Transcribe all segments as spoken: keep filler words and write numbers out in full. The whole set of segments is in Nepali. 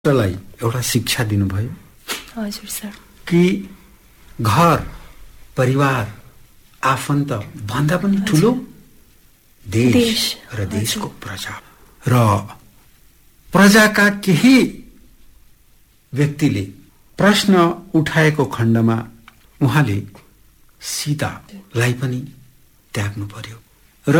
लाई एउटा शिक्षा दिनुभयो। हजुर सर। कि घर परिवार आफन्त भन्दा पनि ठुलो देश, देश र देशको प्रजा र प्रजाका केही व्यक्तिले प्रश्न उठाएको खण्डमा उहाँले सीतालाई पनि त्याग्नु पर्यो र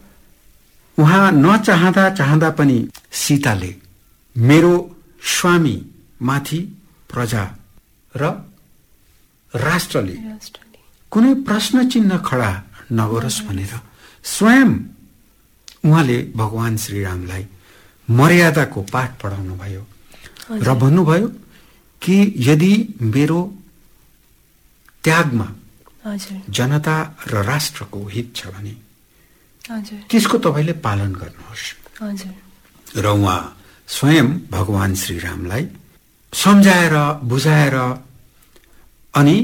उहाँ नचाहँदा चाहँदा पनि सीताले मेरो स्वामी माथि प्रजा र राष्ट्रले कुनै प्रश्न चिन्ह खडा नगरोस् भनेर स्वयं उहाँले भगवान श्रीरामलाई मर्यादाको पाठ पढाउनु भयो र भन्नुभयो कि यदि मेरो त्यागमा जनता र राष्ट्रको हित छ भने त्यसको तपाईले पालन गर्नुहोस्। र उहाँ स्वयं भगवान श्रीरामलाई सम्झाएर बुझाएर अनि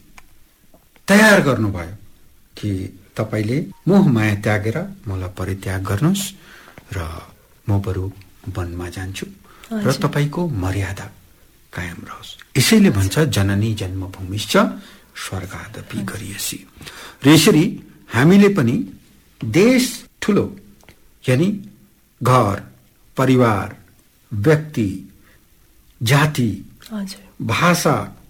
तयार गर्नुभयो कि तपाईले मोह माया त्यागेर मलाई परित्याग गर्नुहोस् र म बरु वनमा जान्छु र तपाईको मर्यादा कायम रहोस्। यसैले भन्छ जननी जन्मभूमिश्च स्वर्गादपि गरियसी। र यसरी हामीले पनि देश ठुलो यानी घर परिवार व्यक्ति जाति भाषा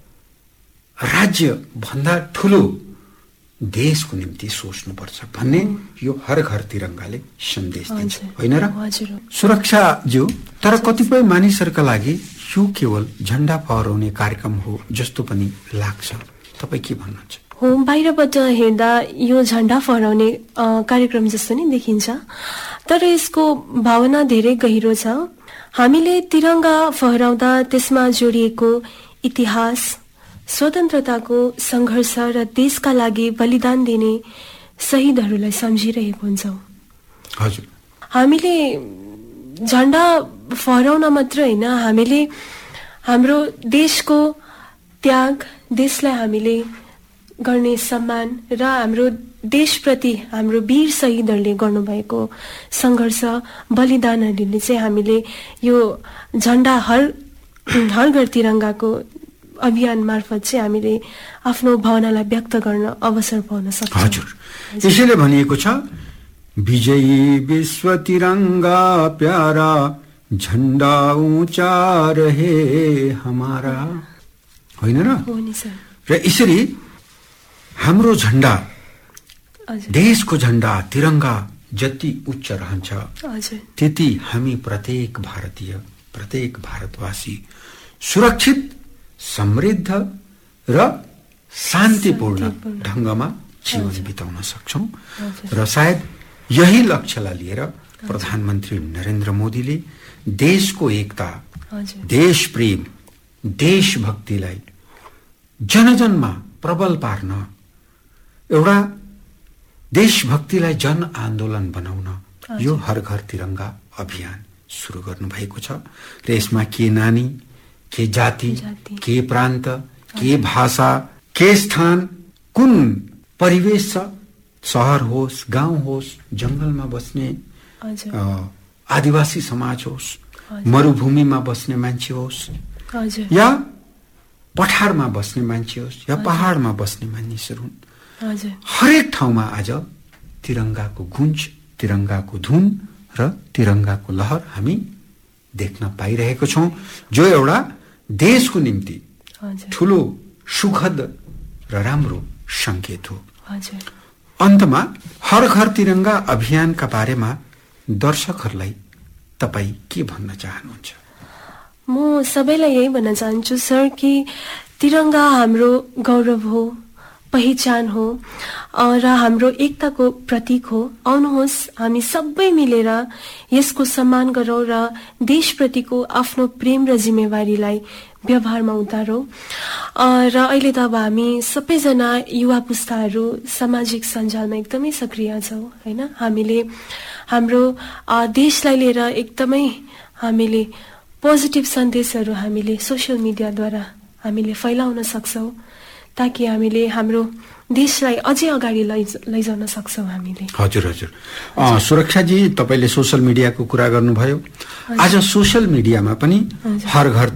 राज्य भन्दा ठुलो देशको निम्ति सोच्नुपर्छ भन्ने यो हर घर तिरंगाले सन्देश दिन्छ, होइन र? सुरक्षा जो तर कतिपय मानिसहरूका लागि यो केवल झण्डा फहराउने कार्यक्रम हो जस्तो पनि लाग्छ। तपाई के भन्नुहुन्छ? हो, बाहिरबाट हेर्दा यो झण्डा फहराउने कार्यक्रम जस्तो नै देखिन्छ, तर यसको भावना धेरै गहिरो छ। हामीले तिरंगा फहराउँदा त्यसमा जोडिएको इतिहास, स्वतन्त्रताको संघर्ष र देशका लागि बलिदान दिने शहीदहरूलाई सम्झिरहेको हुन्छौं। हजुर, हामीले झण्डा फहराउन मात्र होइन, हामीले हाम्रो देशको त्याग, देशलाई हामीले गर्ने सम्मान र हाम्रो देशप्रति हाम्रो वीर शहीदहरूले गर्नुभएको संघर्ष बलिदानहरूले चाहिँ हामीले यो झण्डा हर हर घर तिरंगाको अभियान मार्फत चाहिँ हामीले आफ्नो भावनालाई व्यक्त गर्न अवसर पाउन सक्छौं। हजुर, यसैले भनिएको छ विजयी विश्व तिरंगा प्यारा झण्डा ऊंचा रहे हमारा, होइन र? हो नि सर। र यसरी हाम्रो झण्डा, देशको झण्डा तिरंगा जति उच्च रहन्छ त्यति हामी प्रत्येक भारतीय प्रत्येक भारतवासी सुरक्षित समृद्ध र शान्तिपूर्ण ढंगमा जीवन बिताउन सक्छौं। र सायद यही लक्ष्यलाई लिएर प्रधानमन्त्री नरेन्द्र मोदीले देशको एकता, देश प्रेम, देशभक्तिलाई जनजनमा प्रबल पार्न, एउटा देशभक्तिलाई जन आन्दोलन बनाउन यो हर घर तिरंगा अभियान सुरु गर्नु भएको छ। र यसमा के नानी, के जाति, के प्रान्त, के भाषा, के स्थान, कुन परिवेश छ, शहर होस्, गाउँ होस्, जंगलमा बस्ने आदिवासी समाज होस्, मरुभूमिमा बस्ने मान्छे होस् या पठारमा बस्ने मान्छे होस् या पहाडमा बस्ने मानिसहरू हुन्, हरेक ठाउँमा आज तिरंगाको गुन्ज, तिरंगाको धुन र तिरंगाको लहर हामी देख्न पाइरहेको छौं, जो एउटा देशको निम्ति ठूलो सुखद र राम्रो संकेत हो। अन्तमा हर घर तिरंगा अभियानका बारेमा दर्शकहरूलाई तपाई के भन्न चाहनुहुन्छ? म सबैलाई यही भन्न चाहन्छु सर कि तिरंगा हाम्रो गौरव हो, पहिचान हो र हाम्रो एकताको प्रतीक हो। आउनुहोस् हामी सबै मिलेर यसको सम्मान गरौं र देशप्रतिको आफ्नो प्रेम र जिम्मेवारीलाई व्यवहारमा उतारौं। र अहिले त अब हामी सबैजना युवा पुस्ताहरू सामाजिक सञ्जालमा एकदमै सक्रिय छौं, हैन? हामीले हाम्रो देशलाई लिएर एकदमै हामीले पोजिटिभ सन्देशहरू हामीले सोशल मिडियाद्वारा हामीले फैलाउन सक्छौं। ताकि हामीले हाम्रो देशलाई अझै अगाडि लैजान सक्छौँ हामीले। हजुर हजुर सुरक्षाजी, तपाईँले सोशल मिडियाको कुरा गर्नुभयो। आज सोशल मिडियामा पनि हर घर